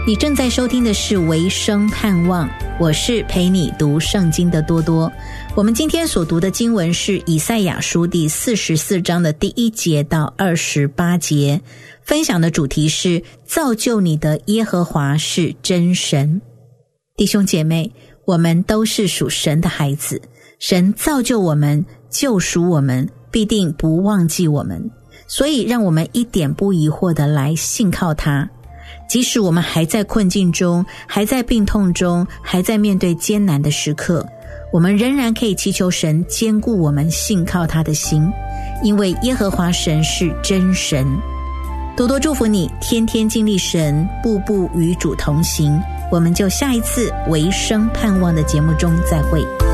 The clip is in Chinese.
你正在收听的是维生盼望，我是陪你读圣经的多多。我们今天所读的经文是以赛亚书第44章的第1节到28节，分享的主题是造就你的耶和华是真神。弟兄姐妹，我们都是属神的孩子，神造就我们，救赎我们，必定不忘记我们，所以让我们一点不疑惑的来信靠他。即使我们还在困境中，还在病痛中，还在面对艰难的时刻，我们仍然可以祈求神坚固我们信靠他的心，因为耶和华神是真神。多多祝福你，天天经历神，步步与主同行。我们就下一次维生盼望的节目中再会。